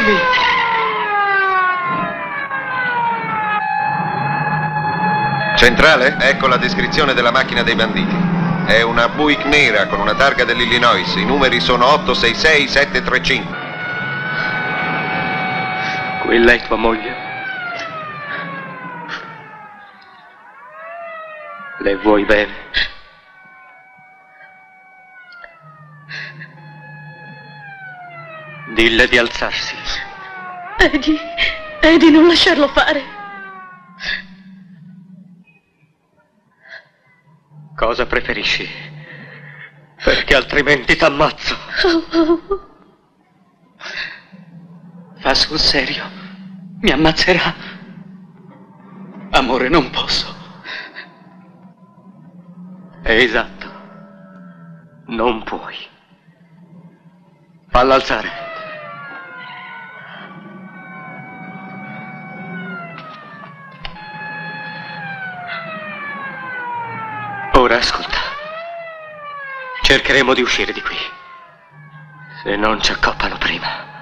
Lasciami! Centrale, ecco la descrizione della macchina dei banditi. È una Buick nera con una targa dell'Illinois. I numeri sono 866735. Quella è tua moglie? Le vuoi bene? Dille di alzarsi. Eddie, non lasciarlo fare. Cosa preferisci? Perché altrimenti t'ammazzo. Fa sul serio. Mi ammazzerà. Amore, non posso. Esatto. Non puoi. Falla alzare. Ora ascolta. Cercheremo di uscire di qui. Se non ci accoppano prima.